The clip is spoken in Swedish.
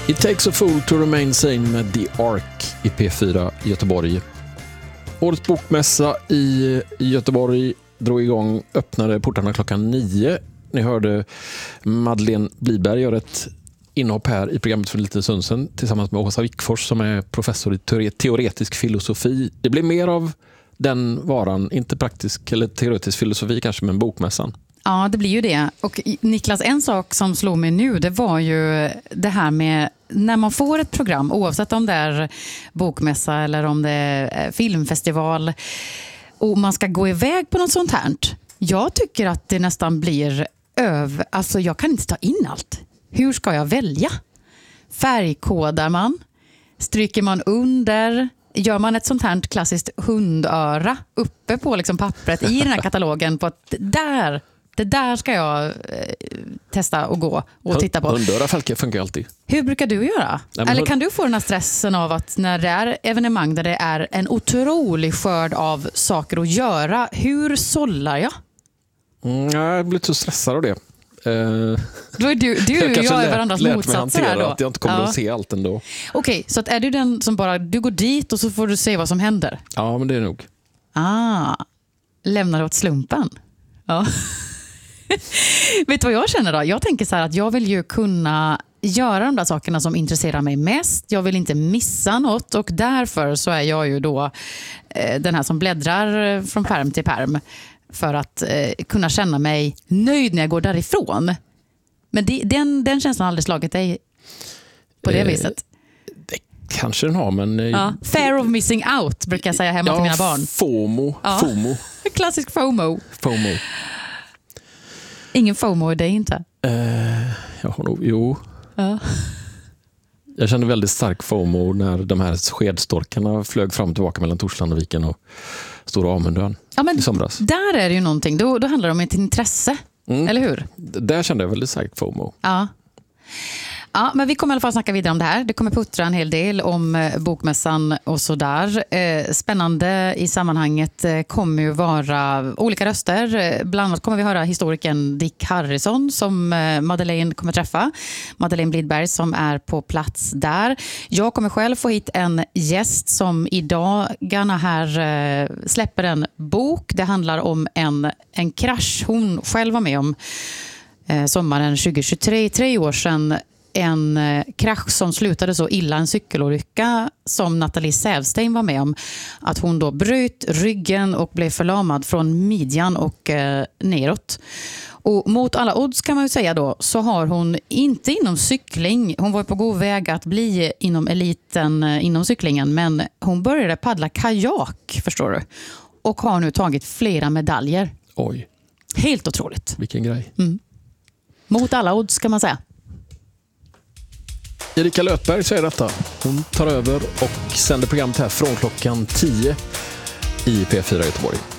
It takes a fool to remain sane med The Ark i P4 Göteborg. Årets bokmässa i Göteborg drog igång, öppnade portarna klockan 9. Ni hörde Madeleine Blidberg göra ett inhopp här i programmet för lite stund sedan tillsammans med Åsa Wickfors som är professor i teoretisk filosofi. Det blir mer av den varan, inte praktisk eller teoretisk filosofi kanske, men bokmässan. Ja, det blir ju det. Och Niklas, en sak som slog mig nu, det var ju det här med när man får ett program, oavsett om det är bokmässa eller om det är filmfestival, och man ska gå iväg på något sånt här. Jag tycker att det nästan blir alltså jag kan inte ta in allt. Hur ska jag välja? Färgkodar man? Stryker man under? Gör man ett sånt här klassiskt hundöra uppe på liksom pappret i den här katalogen på att det där ska jag testa och gå och titta på. Hundöra funkar alltid. Hur brukar du göra? Eller kan du få den här stressen av att när det är evenemang där det är en otrolig skörd av saker att göra, hur sållar jag? Jag blir så stressad av det. Då är du och jag är varandras motsatser här då. Att jag inte kommer att se allt ändå. Okej, så att är du den som bara, du går dit och så får du se vad som händer? Ja, men det är nog. Lämnar åt slumpen. Ja. Vet du vad jag känner då? Jag tänker så här att jag vill ju kunna göra de där sakerna som intresserar mig mest. Jag vill inte missa något och därför så är jag ju då den här som bläddrar från pärm till pärm för att kunna känna mig nöjd när jag går därifrån. Men den känslan har aldrig slagit dig på det viset. Det kanske den har, men... Fear of missing out brukar jag säga hemma till mina barn. FOMO. FOMO. Klassisk FOMO. FOMO. Ingen FOMO i dig inte? Jag har nog, jo. Ja. Jag kände väldigt stark FOMO när de här skedstorkarna flög fram och tillbaka mellan Torslandaviken och Stora Amundön i somras. Där är det ju någonting. Då handlar det om ett intresse, eller hur? Där kände jag väldigt stark FOMO. Ja, men vi kommer i alla fall snacka vidare om det här. Det kommer puttra en hel del om bokmässan och sådär. Spännande i sammanhanget kommer ju vara olika röster. Bland annat kommer vi höra historikern Dick Harrison som Madeleine kommer träffa. Madeleine Blidberg som är på plats där. Jag kommer själv få hit en gäst som i dagarna här släpper en bok. Det handlar om en krasch hon själv var med om sommaren 2023, 3 år sedan. En krasch som slutade så illa, en cykelolycka som Nathalie Sävstein var med om. Att hon då bröt ryggen och blev förlamad från midjan och neråt. Och mot alla odds kan man ju säga då så har hon inte inom cykling, hon var på god väg att bli inom eliten inom cyklingen, men hon började paddla kajak, förstår du. Och har nu tagit flera medaljer. Oj. Helt otroligt. Vilken grej. Mot alla odds kan man säga. Erika Lötberg säger detta. Hon tar över och sänder programmet här från klockan 10 i P4 Göteborg.